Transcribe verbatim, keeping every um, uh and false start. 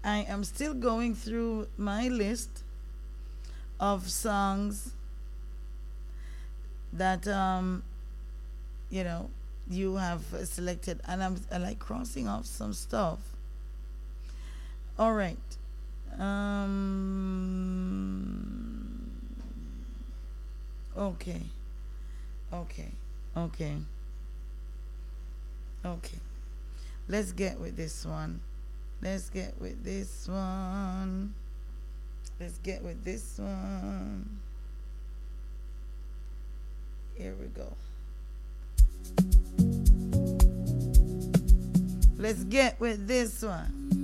I am still going through my list of songs that um you know you have selected, and I'm I like crossing off some stuff. All right. Um. Okay. Okay. Okay. Okay. Let's get with this one. Let's get with this one. Let's get with this one. Here we go. Let's get with this one.